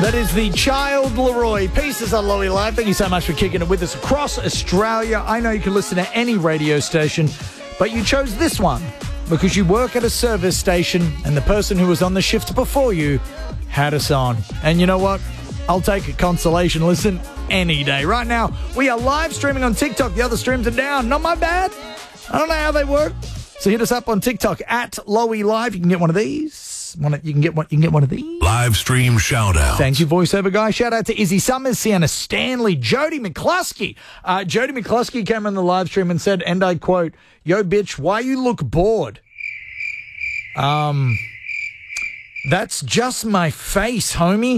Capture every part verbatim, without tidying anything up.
That is the Child Leroy. Pieces on Lowy Live. Thank you so much for kicking it with us across Australia. I know you can listen to any radio station, but you chose this one because you work at a service station and the person who was on the shift before you had us on. And you know what? I'll take a consolation listen any day. Right now, we are live streaming on TikTok. The other streams are down. Not my bad. I don't know how they work. So hit us up on TikTok at Lowy Live. You can get one of these. One, you can get one. You can get one of these. Live stream shout out. Thank you, voiceover guy. Shout out to Izzy Summers, Sienna Stanley, Jody McCluskey. Uh, Jody McCluskey came on the live stream and said, and I quote, "Yo, bitch, why you look bored?" Um, that's just my face, homie.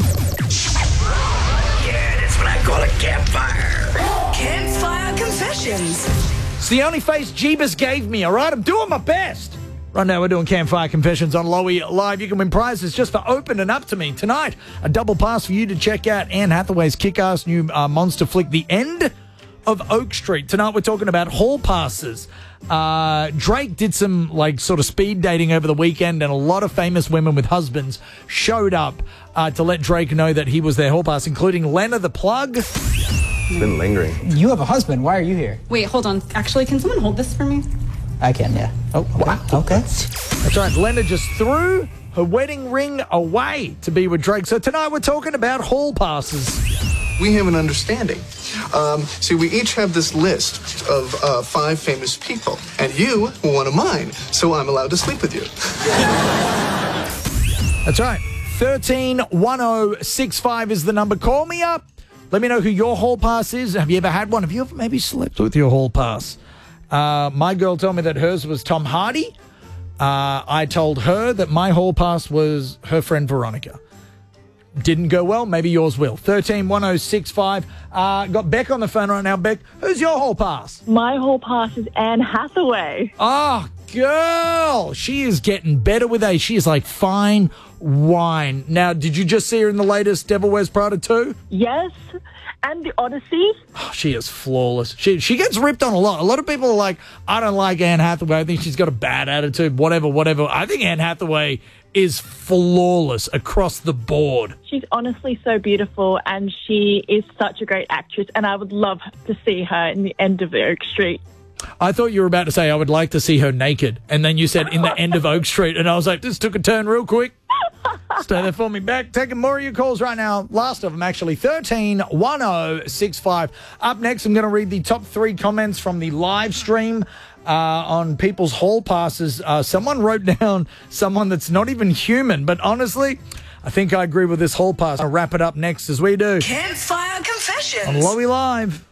Yeah, that's what I call a campfire. Campfire Confessions. It's the only face Jeebus gave me, all right? I'm doing my best. Right now, we're doing Campfire Confessions on Lowy Live. You can win prizes just for opening up to me. Tonight, a double pass for you to check out Anne Hathaway's kick-ass new uh, monster flick, The End of Oak Street. Tonight, we're talking about hall passes. Uh, Drake did some, like, sort of speed dating over the weekend, and a lot of famous women with husbands showed up uh, to let Drake know that he was their hall pass, including Lena the Plug. It's been lingering. You have a husband. Why are you here? Wait, hold on. Actually, can someone hold this for me? I can, yeah. Oh, wow. Okay. That's right. Lena just threw her wedding ring away to be with Drake. So tonight we're talking about hall passes. We have an understanding. Um, see, we each have this list of uh, five famous people, and you were one of mine, so I'm allowed to sleep with you. That's right. thirteen one oh six five is the number. Call me up. Let me know who your hall pass is. Have you ever had one? Have you ever maybe slept with your hall pass? Uh, my girl told me that hers was Tom Hardy. Uh, I told her that my hall pass was her friend Veronica. Didn't go well. Maybe yours will. thirteen one oh six five. Uh, got Beck on the phone right now. Beck, who's your hall pass? My hall pass is Anne Hathaway. Oh, girl. She is getting better with age. She is like fine wine. Now, did you just see her in the latest Devil Wears Prada two? Yes. And The Odyssey. Oh, she is flawless. She she gets ripped on a lot. A lot of people are like, I don't like Anne Hathaway. I think she's got a bad attitude, whatever, whatever. I think Anne Hathaway is flawless across the board. She's honestly so beautiful, and she is such a great actress, and I would love to see her in The End of Oak Street. I thought you were about to say, I would like to see her naked. And then you said, in The End of Oak Street. And I was like, this took a turn real quick. Stay there for me. Back. Taking more of your calls right now. Last of them, actually. thirteen one oh six five. Up next, I'm going to read the top three comments from the live stream uh, on people's hall passes. Uh, someone wrote down someone that's not even human. But honestly, I think I agree with this hall pass. I'll wrap it up next as we do. Campfire Confessions. On Lowy Live.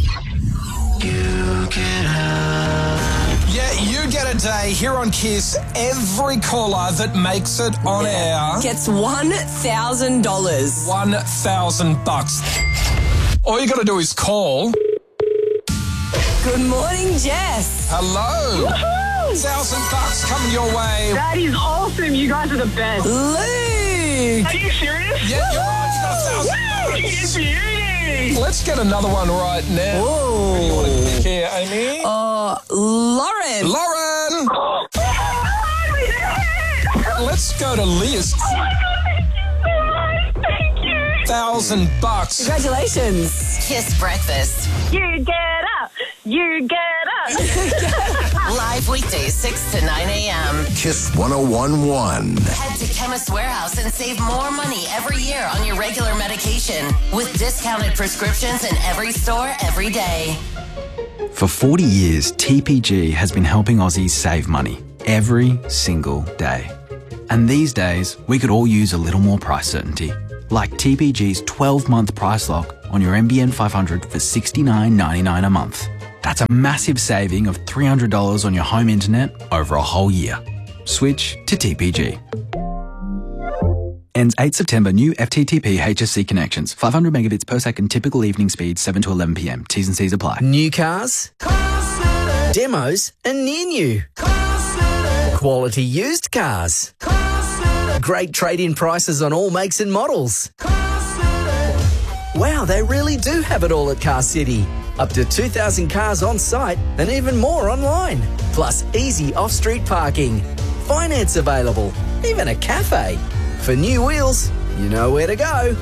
You get up. Yeah, you get a day here on Kiss. Every caller that makes it on air Gets one thousand dollars. one thousand bucks. All you got to do is call. Good morning, Jess. Hello. Woohoo! Thousand bucks coming your way. That is awesome. You guys are the best. Luke. Are you serious? Yeah, you're right. You got a thousand Woo! bucks. Beauty. Let's get another one right now. Whoa. Who do you want to pick here, Amy? Uh, Lauren. Lauren. Oh, we did it! Let's go to Liz. Oh my God, thank you so much. Thank you. Thousand bucks. Congratulations. Kiss breakfast. You get up. You get up. Live weekdays, six to nine a.m. Kiss one oh one point one. Head to Chemist Warehouse and save more money every year on your regular medication with discounted prescriptions in every store every day. For forty years, T P G has been helping Aussies save money every single day. And these days, we could all use a little more price certainty. Like T P G's twelve-month price lock on your M B N five hundred for sixty-nine ninety-nine a month. That's a massive saving of three hundred dollars on your home internet over a whole year. Switch to T P G. Ends eighth September. New F T T P H S C connections. five hundred megabits per second. Typical evening speed seven to eleven p.m. T's and C's apply. New cars, demos and near new. Quality used cars. Great trade-in prices on all makes and models. Wow, they really do have it all at Car City. Up to two thousand cars on site and even more online. Plus easy off-street parking. Finance available. Even a cafe. For new wheels, you know where to go.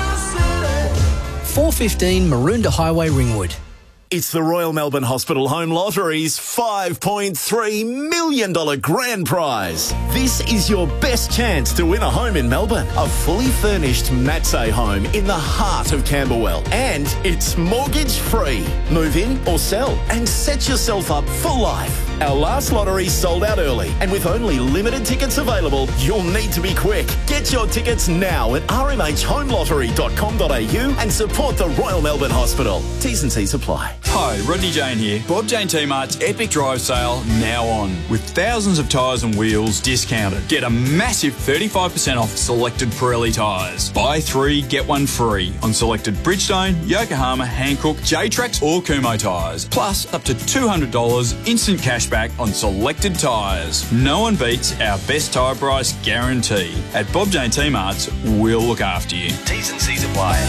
four fifteen Maroondah Highway, Ringwood. It's the Royal Melbourne Hospital Home Lottery's five point three million dollars grand prize. This is your best chance to win a home in Melbourne. A fully furnished Matsay home in the heart of Camberwell. And it's mortgage free. Move in or sell and set yourself up for life. Our last lottery sold out early, and with only limited tickets available, you'll need to be quick. Get your tickets now at r m h home lottery dot com dot a u and support the Royal Melbourne Hospital. T's and C's apply. Hi, Rodney Jane here. Bob Jane T-Mart's Epic Drive Sale now on, with thousands of tyres and wheels discounted. Get a massive thirty-five percent off selected Pirelli tyres. Buy three, get one free on selected Bridgestone, Yokohama, Hankook, J-Trax or Kumho tyres. Plus up to two hundred dollars instant cashback on selected tyres. No one beats our best tyre price guarantee. At Bob Jane T-Mart's, we'll look after you. T's and C's apply.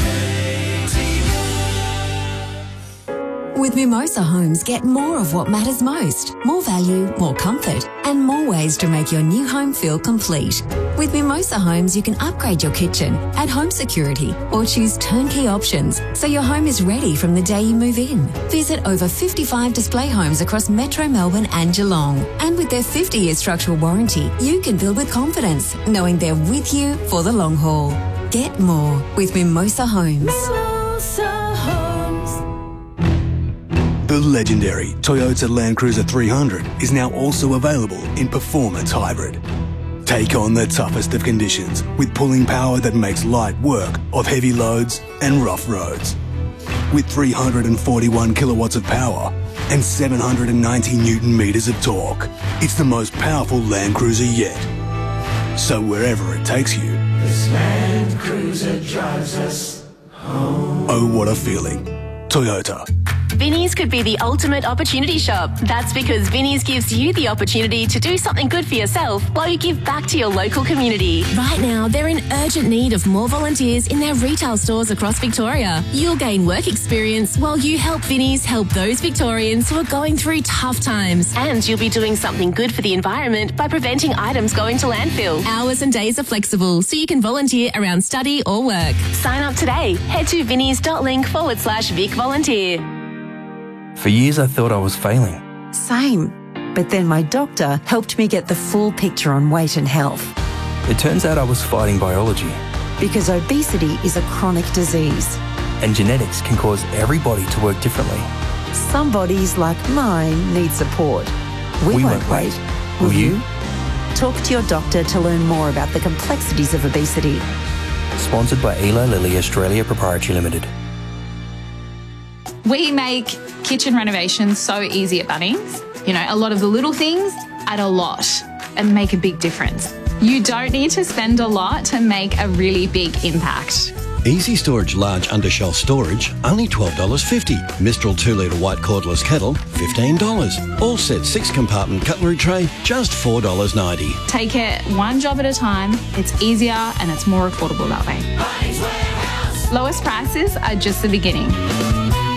With Mimosa Homes, get more of what matters most. More value, more comfort, and more ways to make your new home feel complete. With Mimosa Homes, you can upgrade your kitchen, add home security, or choose turnkey options so your home is ready from the day you move in. Visit over fifty-five display homes across Metro Melbourne and Geelong. And with their fifty-year structural warranty, you can build with confidence, knowing they're with you for the long haul. Get more with Mimosa Homes. Mimosa Homes. The legendary Toyota Land Cruiser three hundred is now also available in Performance Hybrid. Take on the toughest of conditions with pulling power that makes light work of heavy loads and rough roads. With three hundred forty-one kilowatts of power and seven hundred ninety newton meters of torque, it's the most powerful Land Cruiser yet. So wherever it takes you, this Land Cruiser drives us home. Oh, what a feeling. Toyota. Vinnie's could be the ultimate opportunity shop. That's because Vinnie's gives you the opportunity to do something good for yourself while you give back to your local community. Right now, they're in urgent need of more volunteers in their retail stores across Victoria. You'll gain work experience while you help Vinnie's help those Victorians who are going through tough times. And you'll be doing something good for the environment by preventing items going to landfill. Hours and days are flexible, so you can volunteer around study or work. Sign up today. Head to vinnies.link forward slash Vic Volunteer. For years I thought I was failing. Same. But then my doctor helped me get the full picture on weight and health. It turns out I was fighting biology. Because obesity is a chronic disease. And genetics can cause every body to work differently. Some bodies, like mine, need support. We, we won't, won't wait. wait. Will, Will you? you? Talk to your doctor to learn more about the complexities of obesity. Sponsored by Eli Lilly Australia Proprietary Limited. We make kitchen renovations so easy at Bunnings. You know, a lot of the little things add a lot and make a big difference. You don't need to spend a lot to make a really big impact. Easy Storage Large Undershelf Storage, only twelve dollars fifty. Mistral two litre white cordless kettle, fifteen dollars. All set six compartment cutlery tray, just four dollars ninety. Take it one job at a time. It's easier and it's more affordable that way. Lowest prices are just the beginning.